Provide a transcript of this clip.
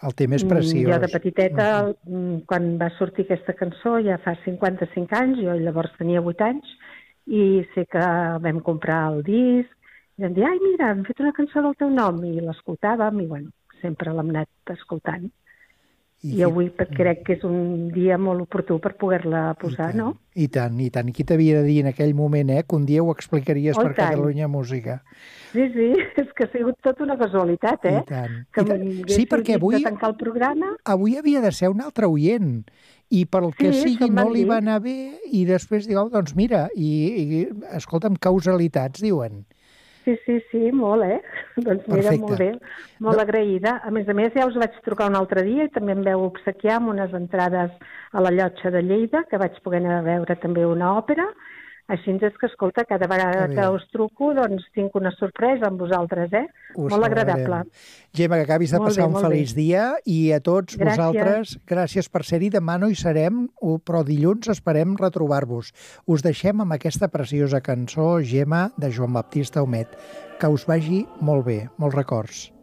El tema és Jo preciós. de petiteta, quan va sortir aquesta cançó, ja fa 55 anys, jo llavors tenia 8 anys, i sé que vam comprar el disc, i vam dir, ai, mira, hem fet una cançó del teu nom, i l'escoltàvem, i bueno, sempre l'hem anat escoltant. I avui crec que és un dia molt oportú per poder-la posar, no? I tant, i tant. I qui t'havia de dir en aquell moment, que un dia ho explicaries per Catalunya Música. Sí, és que ha sigut tota una casualitat, I tant. Que sí, perquè avui, de tancar el programa. Avui havia de ser un altre oient, i pel que sigui no li va anar bé, i després diu, doncs mira, i escolta'm, causalitats, diuen. Sí, molt, Doncs mira, molt bé, molt agraïda. A més, ja us vaig trucar un altre dia i també em veu obsequiar amb unes entrades a la Llotja de Lleida, que vaig poder anar a veure també una òpera. Així és que, escolta, cada vegada que us truco, doncs tinc una sorpresa amb vosaltres, Molt agradable. Gemma, que acabis de passar un feliç dia, i a tots vosaltres, gràcies per ser-hi. Demà no hi serem, però dilluns esperem retrobar-vos. Us deixem amb aquesta preciosa cançó, Gemma, de Joan Baptista Humet. Que us vagi molt bé, molts records.